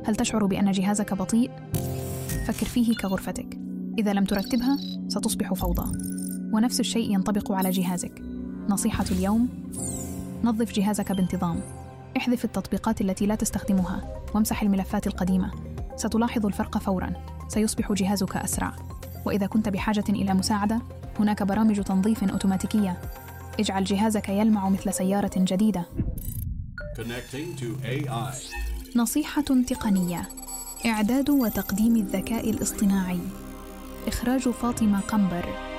هل تشعر بأن جهازك بطيء؟ فكر فيه كغرفتك، إذا لم ترتبها ستصبح فوضى. ونفس الشيء ينطبق على جهازك. نصيحة اليوم: نظف جهازك بانتظام. احذف التطبيقات التي لا تستخدمها وامسح الملفات القديمة. ستلاحظ الفرق فوراً، سيصبح جهازك أسرع. وإذا كنت بحاجة إلى مساعدة، هناك برامج تنظيف أوتوماتيكية. اجعل جهازك يلمع مثل سيارة جديدة. Connecting to AI. نصيحة تقنية: إعداد وتقديم الذكاء الاصطناعي. إخراج فاطمة قنبر.